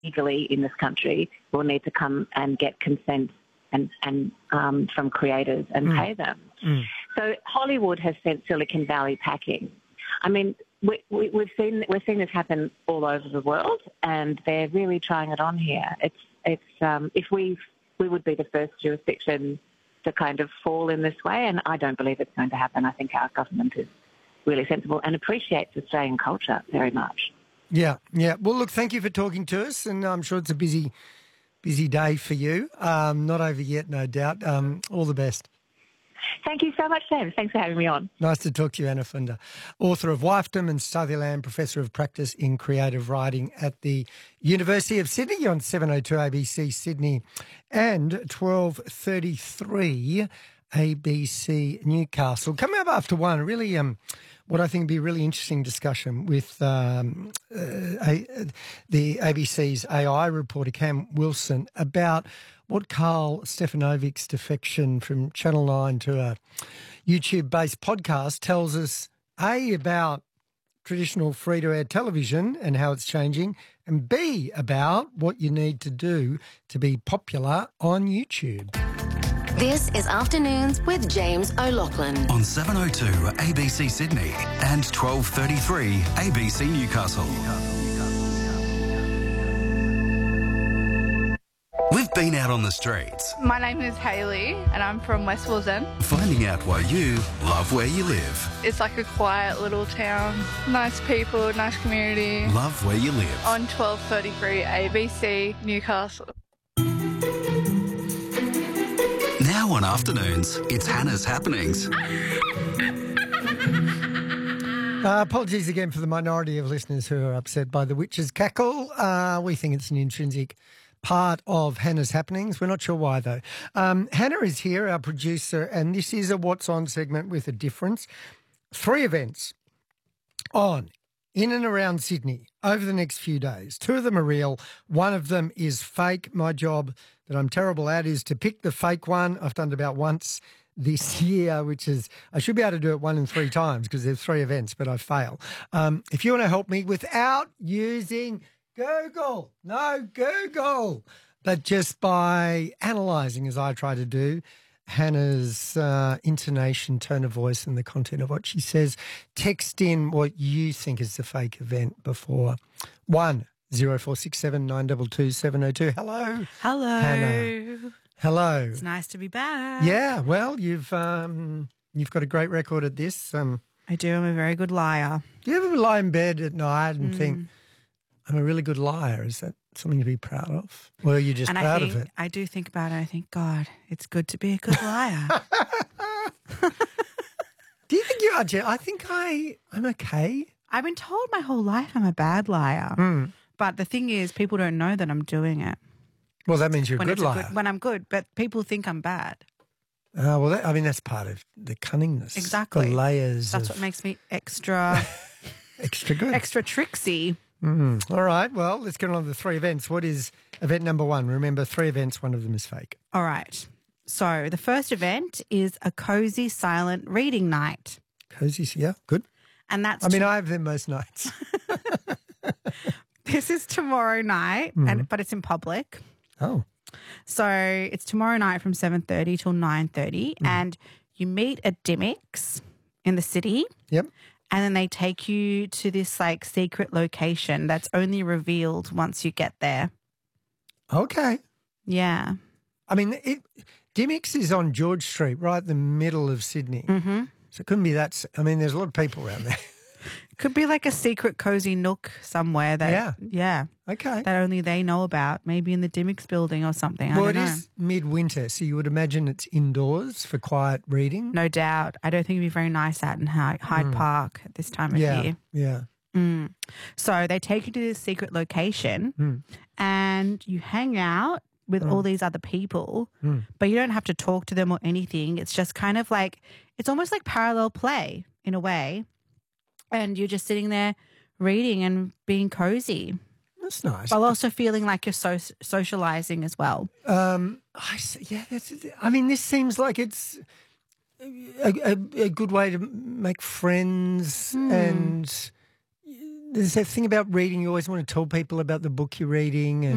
legally in this country will need to come and get consent and from creators and pay them. So Hollywood has sent Silicon Valley packing. I mean, we're seeing this happen all over the world, and they're really trying it on here. If we would be the first jurisdiction to kind of fall in this way, and I don't believe it's going to happen. I think our government is really sensible and appreciates Australian culture very much. Yeah. Well, look, thank you for talking to us, and I'm sure it's a busy day for you. Not over yet, no doubt. All the best. Thank you so much, James. Thanks for having me on. Nice to talk to you, Anna Flinder, author of Wifedom and Sutherland, Professor of Practice in Creative Writing at the University of Sydney on 702 ABC Sydney and 1233 ABC Newcastle. Coming up after one, really what I think would be a really interesting discussion with the ABC's AI reporter, Cam Wilson, about what Carl Stefanovic's defection from Channel 9 to a YouTube-based podcast tells us, A, about traditional free-to-air television and how it's changing, and B, about what you need to do to be popular on YouTube. This is Afternoons with James O'Loughlin. On 702 ABC Sydney and 1233 ABC Newcastle. We've been out on the streets. My name is Hayley and I'm from West Wallsend. Finding out why you love where you live. It's like a quiet little town. Nice people, nice community. Love where you live. On 1233 ABC Newcastle. Now on Afternoons, it's Hannah's Happenings. Apologies again for the minority of listeners who are upset by the witch's cackle. We think it's an intrinsic part of Hannah's Happenings. We're not sure why, though. Hannah is here, our producer, and this is a What's On segment with a difference. 3 events on in and around Sydney over the next few days. 2 of them are real. 1 of them is fake. My job that I'm terrible at is to pick the fake one. I've done it about once this year, which is, I should be able to do it 1 in 3 times because there's 3 events, but I fail. If you want to help me without using Google, but just by analysing, as I try to do, Hannah's intonation, tone of voice and the content of what she says, text in what you think is the fake event before 0467 922 702. Hello. Hello. Hannah. Hello. It's nice to be back. Yeah, well, you've got a great record at this. I do. I'm a very good liar. Do you ever lie in bed at night and think, I'm a really good liar? Is that something to be proud of? Or are you just proud of it? I do think about it. I think, God, it's good to be a good liar. Do you think you are, Jen? I think I'm okay. I've been told my whole life I'm a bad liar. But the thing is, people don't know that I'm doing it. Well, that means you're a good liar. When I'm good, but people think I'm bad. Well, that's part of the cunningness. Exactly. The layers. That's what makes me extra... extra good. Extra tricksy. All right. Well, let's get on to the 3 events. What is event number 1? Remember, 3 events, 1 of them is fake. All right. So the first event is a cozy silent reading night. Cozy, yeah, good. And that's... I have them most nights. This is tomorrow night, but it's in public. Oh. So it's tomorrow night from 7:30 till 9:30, and you meet at Dimmicks in the city. Yep. And then they take you to this like secret location that's only revealed once you get there. Okay. Yeah. Dimmicks is on George Street, right in the middle of Sydney. Mm-hmm. So it couldn't be that. There's a lot of people around there. Could be like a secret cozy nook somewhere that, yeah. Okay. That only they know about, maybe in the Dimmicks building or something. I don't know. It is midwinter, so you would imagine it's indoors for quiet reading. No doubt. I don't think it'd be very nice out in Hyde Park at this time of year. Yeah. So they take you to this secret location and you hang out with all these other people, but you don't have to talk to them or anything. It's just kind of like, it's almost like parallel play in a way. And you're just sitting there reading and being cozy. That's nice. While also feeling like you're socialising as well. This seems like it's a good way to make friends. And there's that thing about reading. You always want to tell people about the book you're reading. And